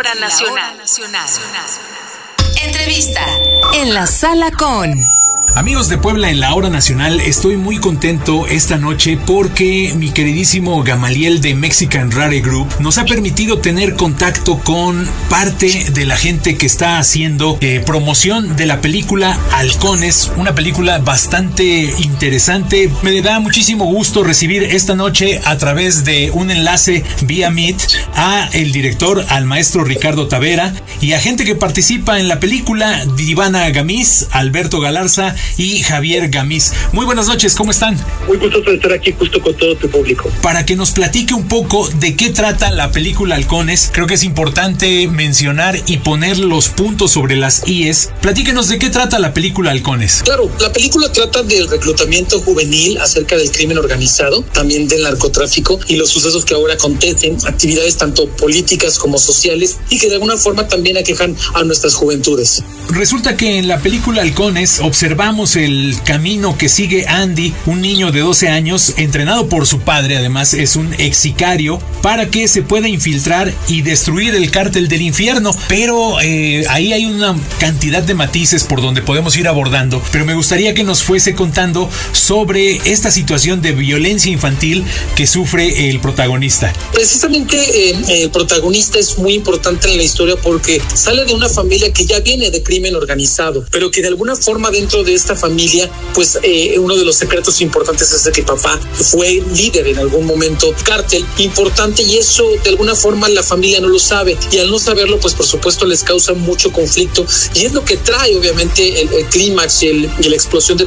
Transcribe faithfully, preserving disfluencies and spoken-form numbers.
hora nacional. Entrevista en la sala con... Amigos de Puebla en la Hora Nacional, estoy muy contento esta noche porque mi queridísimo Gamaliel de Mexican Rare Group nos ha permitido tener contacto con parte de la gente que está haciendo eh, promoción de la película Halcones, una película bastante interesante. Me da muchísimo gusto recibir esta noche a través de un enlace vía Meet a el director, al maestro Ricardo Tavera, y a gente que participa en la película: Divana Gamiz, Alberto Galarza y Javier Gamiz. Muy buenas noches, ¿cómo están? Muy gustoso de estar aquí justo con todo tu público. Para que nos platique un poco de qué trata la película Halcones, creo que es importante mencionar y poner los puntos sobre las íes. Platíquenos de qué trata la película Halcones. Claro, la película trata del reclutamiento juvenil, acerca del crimen organizado, también del narcotráfico y los sucesos que ahora acontecen, actividades tanto políticas como sociales y que de alguna forma también aquejan a nuestras juventudes. Resulta que en la película Halcones observamos el camino que sigue Andy, un niño de doce años, entrenado por su padre, además es un ex sicario, para que se pueda infiltrar y destruir el cártel del infierno. Pero eh, ahí hay una cantidad de matices por donde podemos ir abordando, pero me gustaría que nos fuese contando sobre esta situación de violencia infantil que sufre el protagonista. Precisamente eh, el protagonista es muy importante en la historia porque sale de una familia que ya viene de crimen organizado, pero que de alguna forma dentro de esta familia, pues eh, uno de los secretos importantes es de que papá fue líder en algún momento, cártel importante, y eso de alguna forma la familia no lo sabe, y al no saberlo, pues por supuesto les causa mucho conflicto, y es lo que trae obviamente el, el clímax y, el, y la explosión de